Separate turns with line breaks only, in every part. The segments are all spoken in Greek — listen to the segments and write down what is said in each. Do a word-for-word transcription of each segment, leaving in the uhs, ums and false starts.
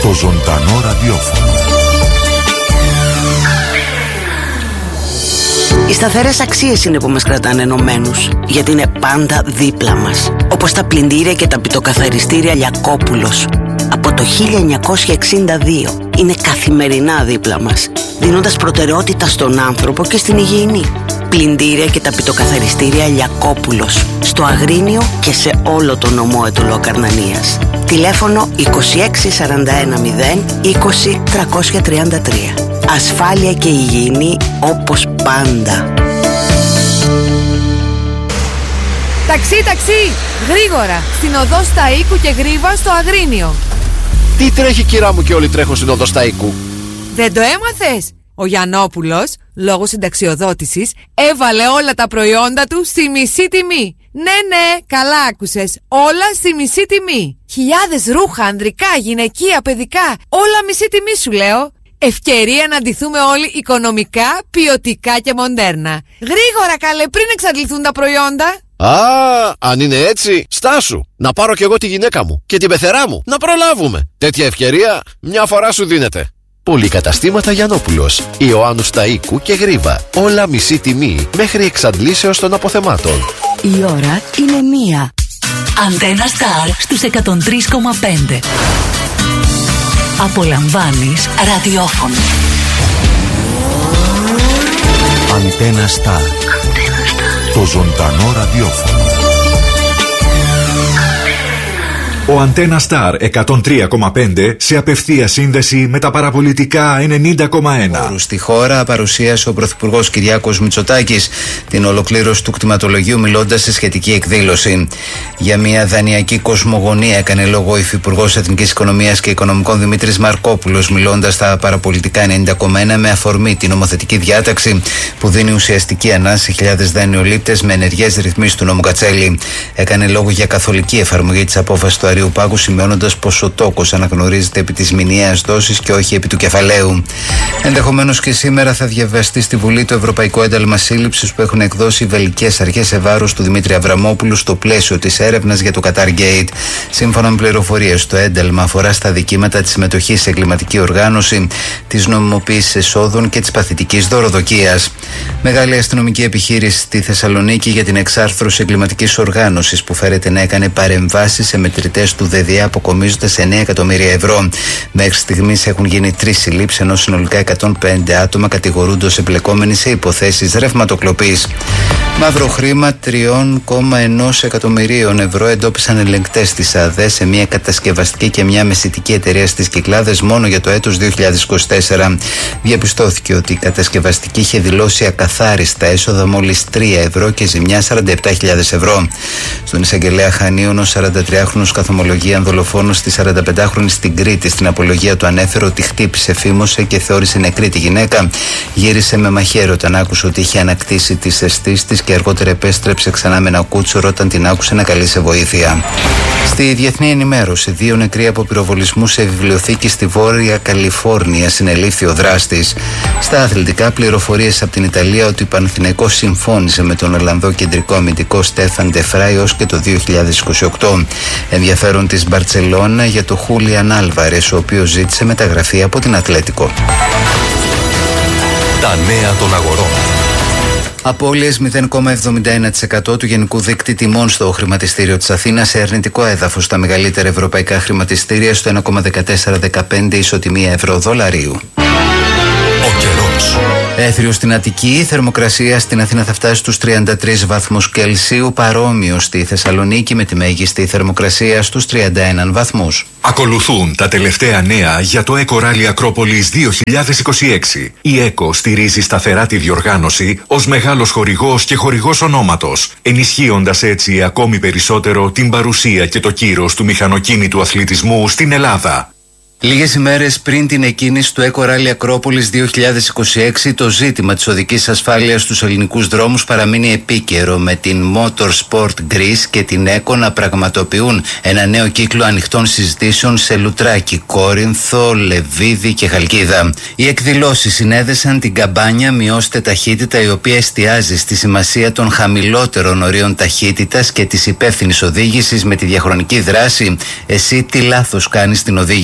Το ζωντανό ραδιόφωνο.
Οι σταθερές αξίες είναι που μας κρατάνε ενωμένους, γιατί είναι πάντα δίπλα μας. Όπως τα πλυντήρια και τα πιτοκαθαριστήρια Λιακόπουλος. Από το χίλια εννιακόσια εξήντα δύο είναι καθημερινά δίπλα μας, δίνοντας προτεραιότητα στον άνθρωπο και στην υγιεινή. Πλυντήρια και τα πιτοκαθαριστήρια Λιακόπουλος, στο Αγρίνιο και σε όλο το νομό Αιτωλό Καρνανίας. Τηλέφωνο είκοσι έξι σαράντα ένα μηδέν είκοσι τριακόσια τριάντα τρία. Ασφάλεια και υγιεινή όπως πάντα.
Ταξί, ταξί! Γρήγορα! Στην οδό Σταΐκου και Γρίβα στο Αγρίνιο.
Τι τρέχει, κυρά μου, και όλοι τρέχουν στην οδό Σταΐκου?
Δεν το έμαθες? Ο Γιαννόπουλος, λόγω συνταξιοδότησης, έβαλε όλα τα προϊόντα του στη μισή τιμή. Ναι, ναι, καλά άκουσες. Όλα στη μισή τιμή. Χιλιάδες ρούχα, ανδρικά, γυναικεία, παιδικά. Όλα μισή τιμή σου λέω. Ευκαιρία να ντυθούμε όλοι οικονομικά, ποιοτικά και μοντέρνα. Γρήγορα καλέ, πριν εξαντληθούν τα προϊόντα.
Α, αν είναι έτσι, στάσου. Να πάρω κι εγώ τη γυναίκα μου και την πεθερά μου. Να προλάβουμε. Τέτοια ευκαιρία μια φορά σου δίνεται. Πολυκαταστήματα Γιαννόπουλος, Ιωάννου Σταΐκου και Γρίβα. Όλα μισή τιμή μέχρι εξαντλήσεως των αποθεμάτων.
Η ώρα είναι μία. Αντένα Star στους εκατόν τρία κόμμα πέντε. Απολαμβάνεις ραδιόφωνο.
Αντένα Star. Το ζωντανό ραδιόφωνο.
Ο Αντένα Star εκατόν τρία κόμμα πέντε σε απευθεία σύνδεση με τα παραπολιτικά ενενήντα κόμμα ένα.
Στη χώρα παρουσίασε ο Πρωθυπουργός Κυριάκος Μητσοτάκης την ολοκλήρωση του κτηματολογίου, μιλώντας σε σχετική εκδήλωση. Για μια δανειακή κοσμογονία έκανε λόγο ο Υφυπουργός Εθνικής Οικονομίας και Οικονομικών Δημήτρης Μαρκόπουλος, μιλώντας στα παραπολιτικά ενενήντα κόμμα ένα με αφορμή την νομοθετική διάταξη που δίνει ουσιαστική ανάσα σε χιλιάδες δανειολήπτες με ενεργές ρυθμίσεις του νόμου Κατσέλη. Έκανε λόγο για καθολική εφαρμογή της απόφασης του Αρείου Πάγου, σημειώνοντας πως ο τόκος αναγνωρίζεται επί της μηνιαίας δόσης και όχι επί του κεφαλαίου. Ενδεχομένως και σήμερα θα διαβαστεί στη Βουλή το Ευρωπαϊκό Ένταλμα Σύλληψης που έχουν εκδώσει οι βελγικές αρχές σε βάρος του Δημήτρη Αβραμόπουλου στο πλαίσιο της έρευνας για το Qatar Gate. Σύμφωνα με πληροφορίες, το ένταλμα αφορά στα δικήματα της συμμετοχής σε εγκληματική οργάνωση, της νομιμοποίησης εσόδων και της παθητικής δωροδοκίας. Μεγάλη αστυνομική επιχείρηση στη Θεσσαλονίκη για την εξάρθρωση εγκληματικής οργάνωσης που φέρεται να έκανε παρεμβάσεις σε μετρητές του ΔΔΕ αποκομίζονται σε εννέα εκατομμύρια ευρώ. Μέχρι στιγμής έχουν γίνει τρεις συλλήψεις, ενώ συνολικά εκατόν πέντε άτομα κατηγορούνται ως εμπλεκόμενοι σε υποθέσεις ρευματοκλοπής. Μαύρο χρήμα τρία κόμμα ένα εκατομμυρίων ευρώ εντόπισαν ελεγκτές της ΑΔΕ σε μια κατασκευαστική και μια μεσητική εταιρεία στις Κυκλάδες μόνο για το έτος δύο χιλιάδες είκοσι τέσσερα. Διαπιστώθηκε ότι η κατασκευαστική είχε δηλώσει ακαθάριστα έσοδα μόλις τρία ευρώ και ζημιά σαράντα επτά χιλιάδες ευρώ. Στον εισαγγελέα Χανίων, ο σαραντατριάχρονος καθομολογεί αν δολοφόνος της σαρανταπεντάχρονης στην Κρήτη. Στην απολογία του ανέφερε ότι χτύπησε, φήμωσε και θεώρησε νεκρή τη γυναίκα. Γύρισε με μαχαίρι όταν άκουσε ότι είχε ανακτήσει τις αισθήσεις της και αργότερα επέστρεψε ξανά με ένα κούτσορο όταν την άκουσε να καλεί σε βοήθεια. Στη διεθνή ενημέρωση, δύο νεκροί από πυροβολισμού σε βιβλιοθήκη στη Βόρεια Καλιφόρνια, συνελήφθη ο δράστης. Στα αθλητικά, πληροφορίες από την Ιταλία ότι ο Παναθηναϊκός συμφώνησε με τον Ολλανδό κεντρικό αμυντικό Στέφαν ντε Φράι ως και το δύο χιλιάδες είκοσι οκτώ. Ενδιαφέρον της Μπαρτσελώνα για το Χούλιαν Άλβαρες, ο οποίος ζήτησε μεταγραφή από την Ατλέτικο.
Τα νέα των αγορών.
Απώλειες μηδέν κόμμα εβδομήντα ένα τοις εκατό του γενικού δείκτη τιμών στο χρηματιστήριο της Αθήνας, σε αρνητικό έδαφος στα μεγαλύτερα ευρωπαϊκά χρηματιστήρια στο ένα κόμμα δεκατέσσερα δεκαπέντε ισοτιμία ευρώ-δολαρίου.
Ο καιρός.
Έθριο στην Αττική, η θερμοκρασία στην Αθήνα θα φτάσει στους τριάντα τρεις βαθμούς Κελσίου, παρόμοιο στη Θεσσαλονίκη με τη μέγιστη θερμοκρασία στους τριάντα ένα βαθμούς.
Ακολουθούν τα τελευταία νέα για το Eco Rally Ακρόπολης δύο χιλιάδες είκοσι έξι. Η Eco στηρίζει σταθερά τη διοργάνωση ως μεγάλος χορηγός και χορηγός ονόματος, ενισχύοντας έτσι ακόμη περισσότερο την παρουσία και το κύρος του μηχανοκίνητου αθλητισμού στην Ελλάδα.
Λίγες ημέρες πριν την εκκίνηση του Eco Rally Ακρόπολης δύο χιλιάδες είκοσι έξι, το ζήτημα της οδικής ασφάλειας στους ελληνικούς δρόμους παραμείνει επίκαιρο, με την Motorsport Greece και την Eco να πραγματοποιούν ένα νέο κύκλο ανοιχτών συζητήσεων σε Λουτράκι, Κόρινθο, Λεβίδη και Χαλκίδα. Οι εκδηλώσεις συνέδεσαν την καμπάνια «Μειώστε ταχύτητα», η οποία εστιάζει στη σημασία των χαμηλότερων ορίων ταχύτητας και της υπεύθυνης οδήγησης, με τη διαχρονική δράση «Εσύ τι λάθος κάνεις στην οδήγηση», που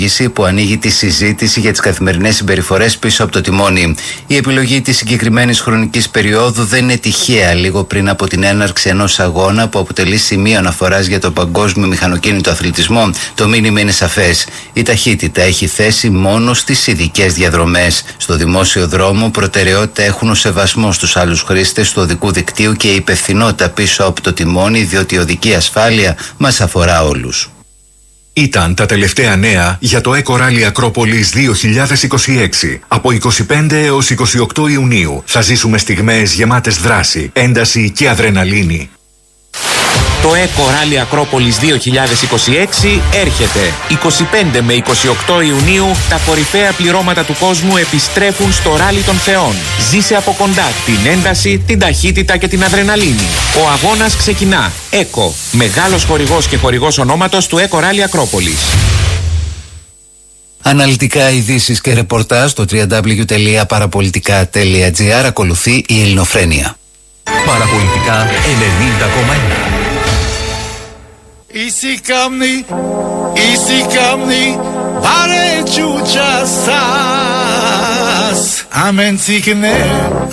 που ανοίγει τη συζήτηση για τις καθημερινές συμπεριφορές πίσω από το τιμόνι. Η επιλογή της συγκεκριμένης χρονικής περίοδου δεν είναι τυχαία, λίγο πριν από την έναρξη ενός αγώνα που αποτελεί σημείο αναφοράς για τον παγκόσμιο μηχανοκίνητο αθλητισμό. Το μήνυμα είναι σαφές. Η ταχύτητα έχει θέση μόνο στις ειδικές διαδρομές. Στο δημόσιο δρόμο, προτεραιότητα έχουν ο σεβασμός στους άλλους χρήστες του οδικού δικτύου και η υπευθυνότητα πίσω από το τιμόνι, διότι η οδική ασφάλεια μας αφορά όλους.
Ήταν τα τελευταία νέα για το Eco Rally Ακρόπολης δύο χιλιάδες είκοσι έξι. Από είκοσι πέντε έως είκοσι οκτώ Ιουνίου θα ζήσουμε στιγμές γεμάτες δράση, ένταση και αδρεναλίνη.
Το Eco Rally Ακρόπολης δύο χιλιάδες είκοσι έξι έρχεται. είκοσι πέντε με είκοσι οκτώ Ιουνίου τα κορυφαία πληρώματα του κόσμου επιστρέφουν στο Ράλι των Θεών. Ζήσε από κοντά την ένταση, την ταχύτητα και την αδρεναλίνη. Ο αγώνας ξεκινά. Eco, μεγάλος χορηγός και χορηγός ονόματος του Eco Rally Ακρόπολης.
Αναλυτικά ειδήσεις και ρεπορτάζ στο double-u double-u double-u τελεία παραπολιτικά τελεία τζι άρ. Ακολουθεί η Ελληνοφρένεια.
Παραπολιτικά ενενήντα κόμμα ένα.
Isi kamni, isi kamni, vare chucha sas. Amen sikne,